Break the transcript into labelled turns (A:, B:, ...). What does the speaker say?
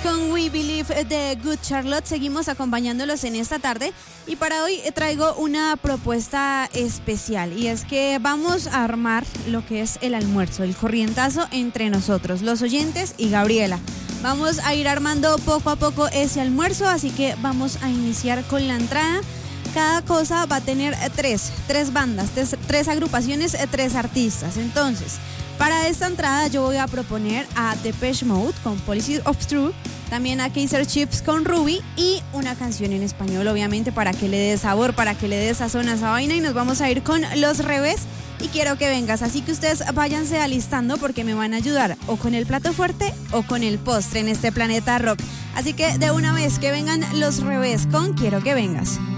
A: con We Believe de Good Charlotte. Seguimos acompañándolos en esta tarde y para hoy traigo una propuesta especial y es que vamos a armar lo que es el almuerzo, el corrientazo entre nosotros, los oyentes y Gabriela. Vamos a ir armando poco a poco ese almuerzo, así que vamos a iniciar con la entrada. Cada cosa va a tener tres bandas, tres agrupaciones, tres artistas. Entonces, para esta entrada yo voy a proponer a Depeche Mode con Policy of Truth, también a Kaiser Chiefs con Ruby y una canción en español, obviamente, para que le dé sabor, para que le dé sazón a esa vaina. Y nos vamos a ir con Los Revés y Quiero que vengas. Así que ustedes váyanse alistando porque me van a ayudar o con el plato fuerte o con el postre en este planeta rock. Así que de una vez que vengan Los Revés con Quiero que vengas.